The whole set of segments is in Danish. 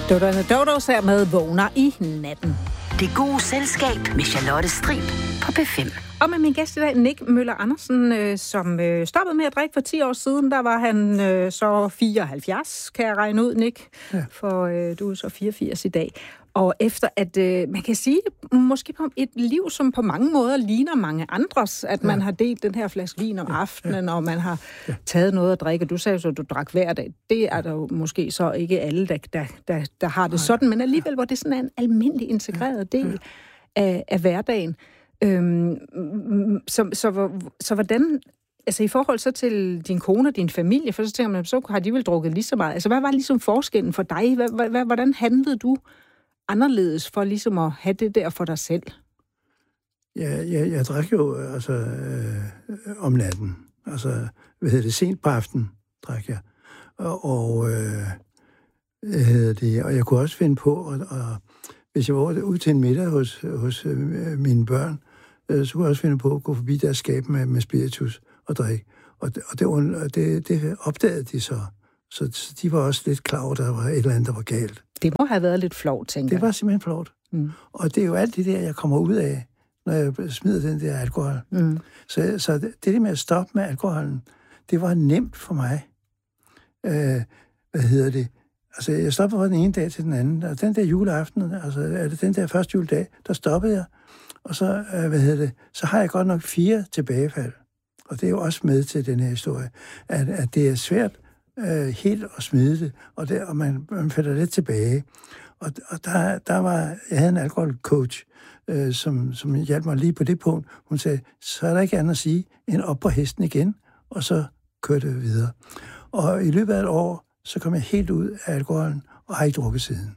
Dodos her med Vågner i natten. Det gode selskab med Charlotte Strib på P5. Og med min gæst i dag, Nick Møller Andersen, som stoppede med at drikke for 10 år siden. Der var han så 74, kan jeg regne ud, Nick. Ja. For du er så 84 i dag. Og efter at, man kan sige, måske på et liv, som på mange måder ligner mange andres, at man har delt den her flaske vin om aftenen, og man har taget noget at drikke. Du sagde så, at du drak hver dag. Det er der jo måske så ikke alle, der har det sådan, men alligevel var det sådan en almindelig integreret del af hverdagen. Så hvordan, altså i forhold så til din kone og din familie, for så tænker man, så har de vel drukket lige så meget. Altså hvad var ligesom forskellen for dig? Hvordan handlede du anderledes for ligesom at have det der for dig selv? Jeg drak jo om natten. Altså, sent på aftenen drak jeg. Og jeg kunne også finde på, og hvis jeg var ud til en middag hos mine børn, så kunne jeg også finde på at gå forbi deres skab med spiritus og drikke. Og det opdagede de så. Så de var også lidt klar over, at der var et eller andet, der var galt. Det må have været lidt flovt, tænker jeg. Det var simpelthen flovt. Og det er jo alt det der, jeg kommer ud af, når jeg smider den der alkohol. Så det med at stoppe med alkoholen, det var nemt for mig. Altså, jeg stoppede fra den ene dag til den anden. Og den der juleaften, altså den der første juledag, der stoppede jeg. Og så, så har jeg godt nok 4 tilbagefald. Og det er jo også med til den her historie, at det er svært helt at smide det, og man falder lidt tilbage. Og jeg havde en alkoholcoach, som hjalp mig lige på det punkt. Hun sagde, så er der ikke andet at sige, end op på hesten igen, og så kørte det videre. Og i løbet af et år, så kom jeg helt ud af alkoholen, og har ikke drukket siden.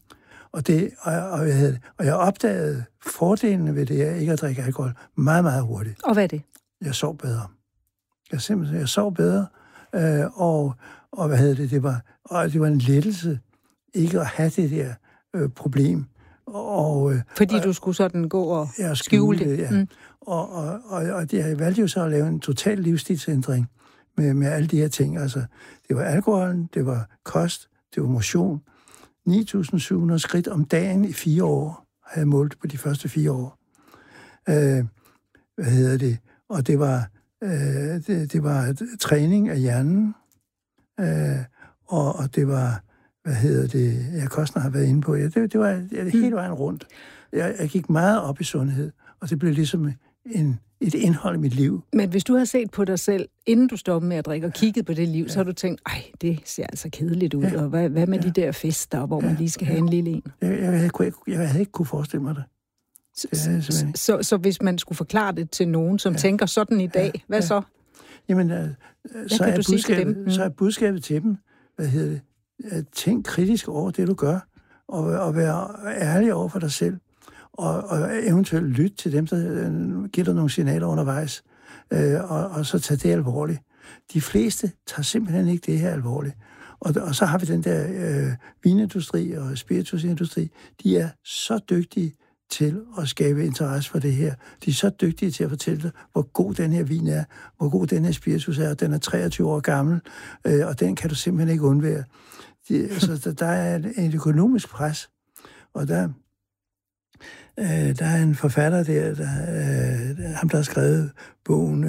Og jeg opdagede fordelene ved det, at ikke at drikke alkohol, meget, meget hurtigt. Og hvad er det? Jeg sov bedre. Jeg sov bedre, og det var en lettelse ikke at have det der problem. Fordi du skulle sådan gå og skjule det. Ja. Og jeg valgte jo så at lave en total livsstilsændring med alle de her ting. Altså, det var alkoholen, det var kost, det var motion. 9.700 skridt om dagen i 4 år, har jeg målt på de første 4 år. Og det var træning af hjernen, og det var, jeg kostner har været inde på. Det var hele vejen rundt. Jeg gik meget op i sundhed, og det blev ligesom et indhold i mit liv. Men hvis du har set på dig selv, inden du stoppede med at drikke og kigget på det liv, så har du tænkt, det ser altså kedeligt ud, og hvad med de der fester, hvor man lige skal have en lille en? Jeg havde ikke kunne forestille mig det. Så hvis man skulle forklare det til nogen, som tænker sådan i dag, hvad så? Jamen, så er budskabet til dem, at tænk kritisk over det, du gør, og være ærlig over for dig selv, og eventuelt lytte til dem, der giver dig nogle signaler undervejs, og så tage det alvorligt. De fleste tager simpelthen ikke det her alvorligt. Og så har vi den der vinindustri og spiritusindustri, de er så dygtige til at skabe interesse for det her. De er så dygtige til at fortælle dig, hvor god den her vin er, hvor god den her spiritus er, og den er 23 år gammel, og den kan du simpelthen ikke undvære. Der er et økonomisk pres, og der er en forfatter ham der har skrevet bogen,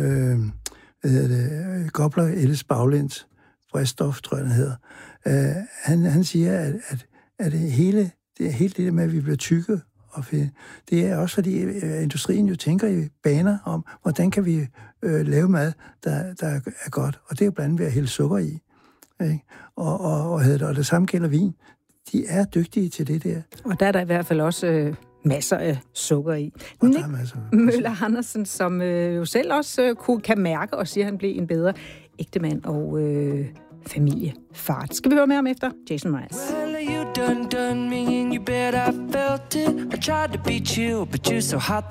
Gobler Elles Baglæns, Brestof, tror jeg, den hedder. Han siger, at hele det med, at vi bliver tykke, og det er også fordi industrien jo tænker i baner om, hvordan kan vi lave mad, der er godt. Og det er jo blandt andet ved at hælde sukker i. Ikke? Og det samme gælder vin. De er dygtige til det der. Og der er der i hvert fald også masser af sukker i. Nick Møller Andersen, som jo selv også kan mærke og siger, at han blev en bedre ægtemand og familiefar. Skal vi høre mere om efter Jason Mraz. Done me and you bet I felt it. I tried to beat you, but you're so hot